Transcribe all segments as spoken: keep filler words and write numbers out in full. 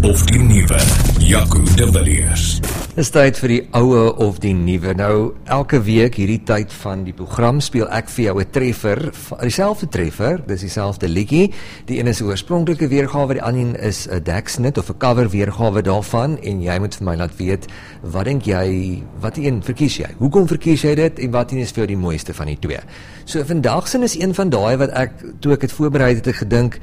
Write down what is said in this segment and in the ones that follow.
of die nuwe. Jaco de Villiers. Dis tyd vir die oue of die nuwe. Nou, elke week hierdie tyd van die program speel ek vir jou 'n treffer, dieselfde treffer, dis dieselfde liedjie. Die een is 'n oorspronklike weergawe, die ander is 'n deksnit of 'n cover weergawe daarvan, en jy moet vir my laat weet, wat dink jy, wat een verkies jy? Hoekom verkies jy dit, en wat een is vir jou die mooiste van die twee? So, vandag sin is een van daai wat ek, toe ek het voorberei het, het ek gedink,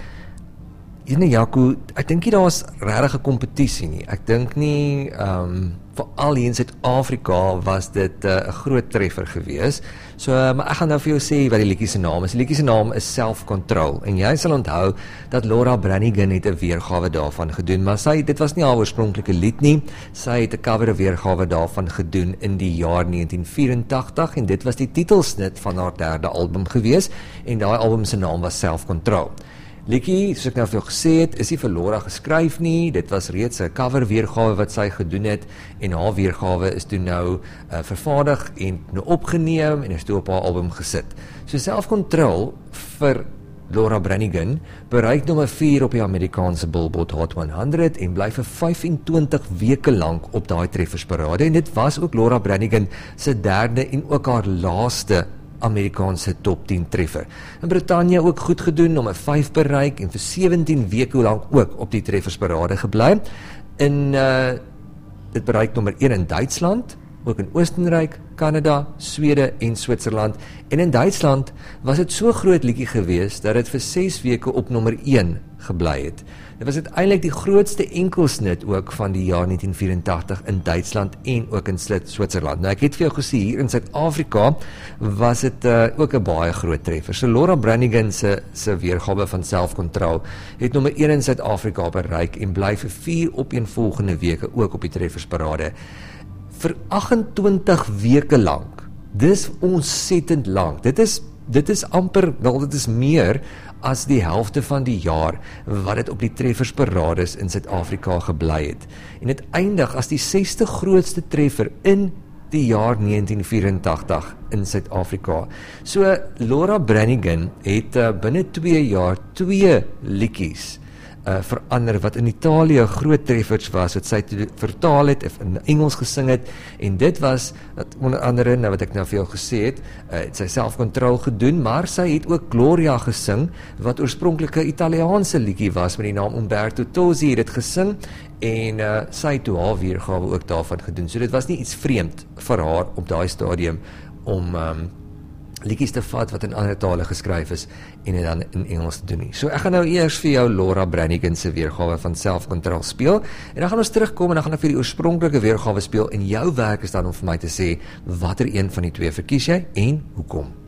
Jene Jaco, ek dink nie daar is regtig 'n kompetisie nie. Ek dink nie, um, veral hier in Suid-Afrika was dit 'n uh, groot treffer gewees. So, uh, maar ek gaan nou vir jou sê wat die liedjie se naam is. Die liedjie se naam is Self-Control. En jy sal onthou dat Laura Branigan het 'n weergawe daarvan gedoen, maar sy, dit was nie haar oorspronklike lied nie. Sy het 'n cover weergawe daarvan gedoen in die jaar negentien vyerentagtig, en dit was die titelsnit van haar derde album gewees, en daai album se naam was Self-Control. Liedjie, soos ek nou vir jou gesê het, is nie vir Laura geskryf nie, dit was reeds 'n cover weergawe wat sy gedoen het, en haar weergawe is toe nou uh, vervaardig en nou opgeneem en is toe op haar album gesit. So Self-Control vir Laura Branigan bereik nommer vier op die Amerikaanse Billboard Hot honderd en bly vir vyf-en-twintig weke lank op daai treffersparade, en dit was ook Laura Branigan se derde en ook haar laaste Amerikaanse top tien treffer. In Britannia ook goed gedoen, nommer vyf bereik en vir sewentien weke lank ook op die treffersparade gebly. In uh, dit bereik nommer een in Duitsland, ook in Oostenryk, Kanada, Swede en Switserland. En in Duitsland was dit so groot liedjie gewees dat dit vir ses weke op nommer een gebly het. Dit was uiteindelik die grootste enkelsnit ook van die jaar negentien vyerentagtig in Duitsland en ook in Switserland. Nou ek het vir jou gesê, hier in Suid-Afrika was dit uh, ook 'n baie groot treffer. So Laura Branigan se se weergawe van Self-Control het nommer een in Suid-Afrika bereik en bly vir vier opeenvolgende weke ook op die treffersparade. Vir agt-en-twintig weke lank. Dis ontsettend lank. Dit is dit is amper, wel dit is meer as die helfte van die jaar wat dit op die treffersparades in Suid-Afrika gebly het. En dit eindig as die sesde grootste treffer in die jaar negentien vyerentagtig in Suid-Afrika. So Laura Branigan het uh, binne twee jaar twee liedjies Uh, verander wat in Italië groot treffers was, wat sy vertaal het, of in Engels gesing het, en dit was, dat onder andere, nou wat ek nou vir jou gesê het, uh, het sy Self-Control gedoen, maar sy het ook Gloria gesing, wat oorspronklike Italiaanse liedjie was, met die naam Umberto Tozzi het dit gesing, en uh, sy het toe haar weergawe ook daarvan gedoen, so dit was nie iets vreemd vir haar op daai stadium, om um, liedjies te vat wat in ander tale geskryf is en dit dan in Engels te doen nie. So ek gaan nou eers vir jou Laura Branigan se weergawe van Self-Control speel, en dan gaan ons terugkom en dan gaan ek vir die oorspronklike weergawe speel, en jou werk is dan om vir my te sê watter een van die twee verkies jy en hoekom.